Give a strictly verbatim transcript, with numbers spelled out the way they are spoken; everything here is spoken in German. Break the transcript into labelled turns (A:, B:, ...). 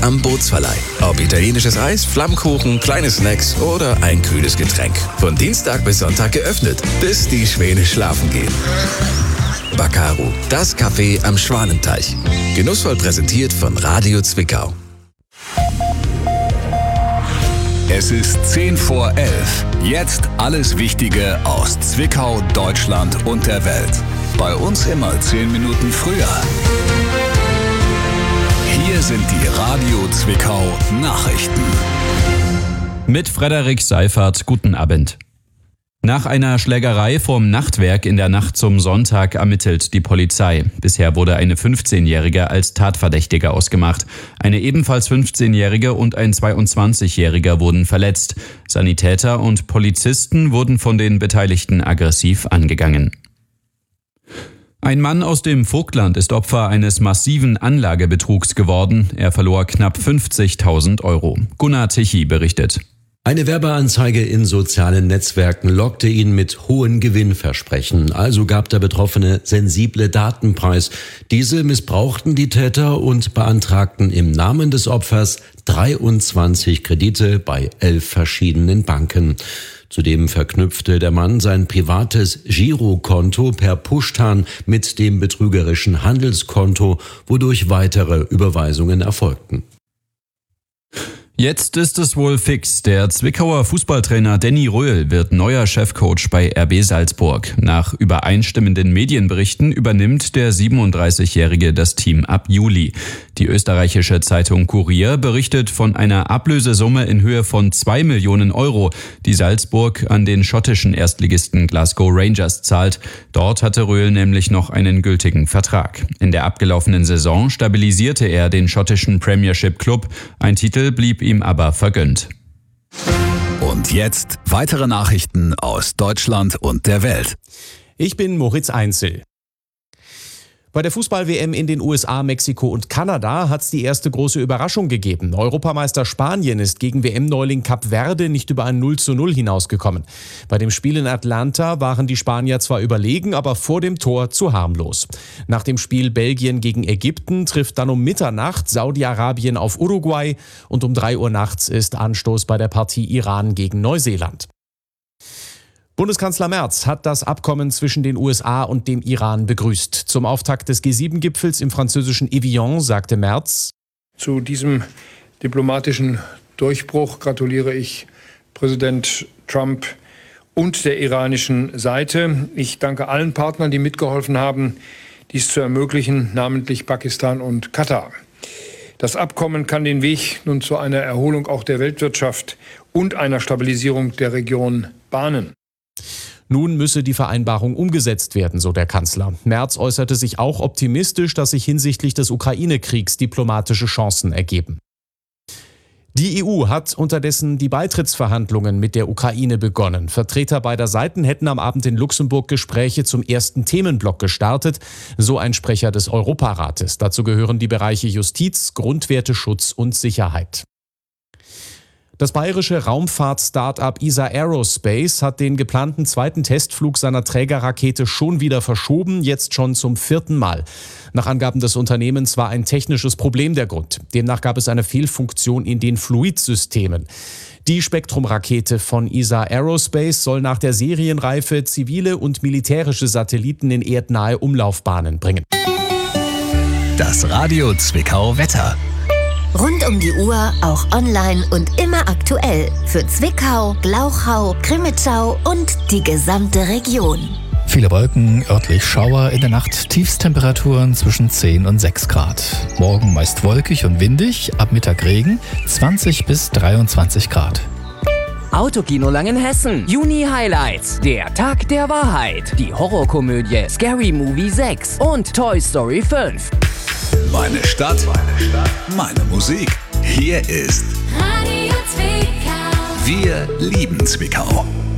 A: am Bootsverleih. Ob italienisches Eis, Flammkuchen, kleine Snacks oder ein kühles Getränk. Von Dienstag bis Sonntag geöffnet, bis die Schwäne schlafen gehen. Baccaro, das Café am Schwanenteich. Genussvoll präsentiert von Radio Zwickau.
B: Es ist zehn vor elf. Jetzt alles Wichtige aus Zwickau, Deutschland und der Welt. Bei uns immer zehn Minuten früher. Hier sind die Radio Zwickau Nachrichten.
C: Mit Frederik Seifert, guten Abend. Nach einer Schlägerei vorm Nachtwerk in der Nacht zum Sonntag ermittelt die Polizei. Bisher wurde eine fünfzehnjährige als Tatverdächtige ausgemacht. Eine ebenfalls fünfzehnjährige und ein zweiundzwanzigjähriger wurden verletzt. Sanitäter und Polizisten wurden von den Beteiligten aggressiv angegangen. Ein Mann aus dem Vogtland ist Opfer eines massiven Anlagebetrugs geworden. Er verlor knapp fünfzigtausend Euro. Gunnar Tichy berichtet.
D: Eine Werbeanzeige in sozialen Netzwerken lockte ihn mit hohen Gewinnversprechen. Also gab der Betroffene sensible Daten preis. Diese missbrauchten die Täter und beantragten im Namen des Opfers dreiundzwanzig Kredite bei elf verschiedenen Banken. Zudem verknüpfte der Mann sein privates Girokonto per Pushtan mit dem betrügerischen Handelskonto, wodurch weitere Überweisungen erfolgten.
C: Jetzt ist es wohl fix. Der Zwickauer Fußballtrainer Danny Röhl wird neuer Chefcoach bei R B Salzburg. Nach übereinstimmenden Medienberichten übernimmt der siebenunddreißigjährige das Team ab Juli. Die österreichische Zeitung Kurier berichtet von einer Ablösesumme in Höhe von zwei Millionen Euro, die Salzburg an den schottischen Erstligisten Glasgow Rangers zahlt. Dort hatte Röhl nämlich noch einen gültigen Vertrag. In der abgelaufenen Saison stabilisierte er den schottischen Premiership-Club. Ein Titel blieb ihm aber vergönnt.
B: Und jetzt weitere Nachrichten aus Deutschland und der Welt.
E: Ich bin Moritz Einzel. Bei der Fußball-W M in den U S A, Mexiko und Kanada hat es die erste große Überraschung gegeben. Europameister Spanien ist gegen W M-Neuling Kap Verde nicht über ein null zu null hinausgekommen. Bei dem Spiel in Atlanta waren die Spanier zwar überlegen, aber vor dem Tor zu harmlos. Nach dem Spiel Belgien gegen Ägypten trifft dann um Mitternacht Saudi-Arabien auf Uruguay und um drei Uhr nachts ist Anstoß bei der Partie Iran gegen Neuseeland. Bundeskanzler Merz hat das Abkommen zwischen den U S A und dem Iran begrüßt. Zum Auftakt des G sieben Gipfels im französischen Evian sagte Merz:
F: Zu diesem diplomatischen Durchbruch gratuliere ich Präsident Trump und der iranischen Seite. Ich danke allen Partnern, die mitgeholfen haben, dies zu ermöglichen, namentlich Pakistan und Katar. Das Abkommen kann den Weg nun zu einer Erholung auch der Weltwirtschaft und einer Stabilisierung der Region bahnen.
E: Nun müsse die Vereinbarung umgesetzt werden, so der Kanzler. Merz äußerte sich auch optimistisch, dass sich hinsichtlich des Ukraine-Kriegs diplomatische Chancen ergeben. Die E U hat unterdessen die Beitrittsverhandlungen mit der Ukraine begonnen. Vertreter beider Seiten hätten am Abend in Luxemburg Gespräche zum ersten Themenblock gestartet, so ein Sprecher des Europarates. Dazu gehören die Bereiche Justiz, Grundwerteschutz und Sicherheit. Das bayerische Raumfahrt-Start-up E S A Aerospace hat den geplanten zweiten Testflug seiner Trägerrakete schon wieder verschoben, jetzt schon zum vierten Mal. Nach Angaben des Unternehmens war ein technisches Problem der Grund. Demnach gab es eine Fehlfunktion in den Fluidsystemen. Die Spektrum-Rakete von E S A Aerospace soll nach der Serienreife zivile und militärische Satelliten in erdnahe Umlaufbahnen bringen.
B: Das Radio Zwickau Wetter.
G: Rund um die Uhr, auch online und immer aktuell. Für Zwickau, Glauchau, Crimmitschau und die gesamte Region.
H: Viele Wolken, örtlich Schauer, in der Nacht Tiefstemperaturen zwischen zehn und sechs Grad. Morgen meist wolkig und windig, ab Mittag Regen, zwanzig bis dreiundzwanzig Grad.
I: Autokino Langenhessen. Juni Highlights. Der Tag der Wahrheit. Die Horrorkomödie Scary Movie sechs und Toy Story fünf.
B: Meine Stadt, meine Stadt, meine Musik. Hier ist
J: Radio Zwickau.
B: Wir lieben Zwickau.